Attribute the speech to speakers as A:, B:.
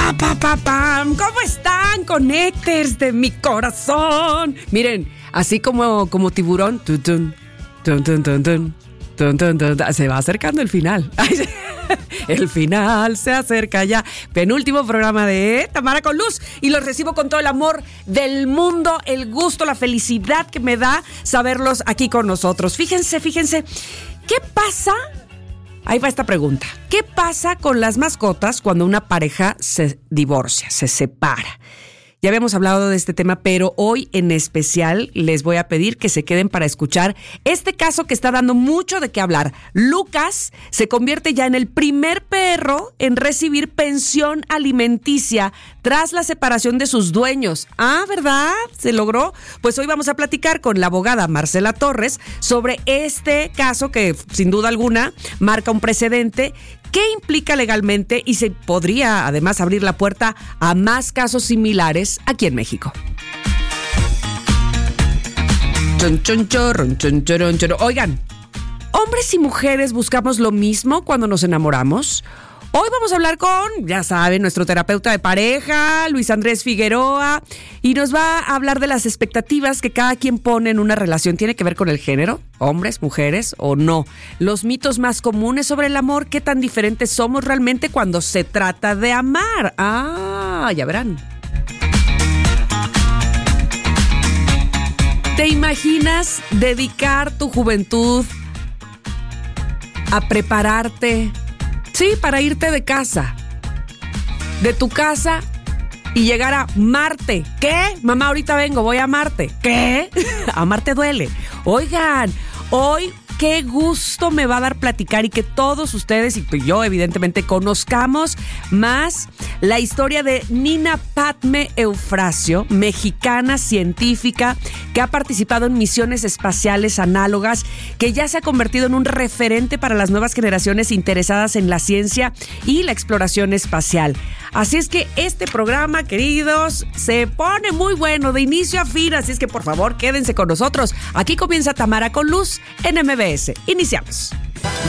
A: ¿Cómo están, connectors de mi corazón? Miren, así como tiburón, se va acercando el final. El final se acerca ya. Penúltimo programa de Tamara con Luz y los recibo con todo el amor del mundo, el gusto, la felicidad que me da saberlos aquí con nosotros. Fíjense, ¿qué pasa? Ahí va esta pregunta. ¿Qué pasa con las mascotas cuando una pareja se divorcia, se separa? Ya habíamos hablado de este tema, pero hoy en especial les voy a pedir que se queden para escuchar este caso que está dando mucho de qué hablar. Lucas se convierte ya en el primer perro en recibir pensión alimenticia tras la separación de sus dueños. Ah, ¿verdad? ¿Se logró? Pues hoy vamos a platicar con la abogada Marcela Torres sobre este caso que, sin duda alguna, marca un precedente. ¿Qué implica legalmente y se podría además abrir la puerta a más casos similares aquí en México? Oigan, ¿hombres y mujeres buscamos lo mismo cuando nos enamoramos? Hoy vamos a hablar con, ya saben, nuestro terapeuta de pareja, Luis Andrés Figueroa, y nos va a hablar de las expectativas que cada quien pone en una relación. ¿Tiene que ver con el género? ¿Hombres, mujeres o no? Los mitos más comunes sobre el amor, ¿qué tan diferentes somos realmente cuando se trata de amar? Ah, ya verán. ¿Te imaginas dedicar tu juventud a prepararte? Sí, para irte de casa, de tu casa y llegar a Marte. ¿Qué? Mamá, ahorita vengo, voy a Marte. ¿Qué? Amarte duele. Oigan, hoy qué gusto me va a dar platicar y que todos ustedes y yo evidentemente conozcamos más la historia de Nina Padme Eufrasio, mexicana científica que ha participado en misiones espaciales análogas, que ya se ha convertido en un referente para las nuevas generaciones interesadas en la ciencia y la exploración espacial. Así es que este programa, queridos, se pone muy bueno de inicio a fin, así es que por favor quédense con nosotros. Aquí comienza Tamara con Luz en MBS. Iniciamos.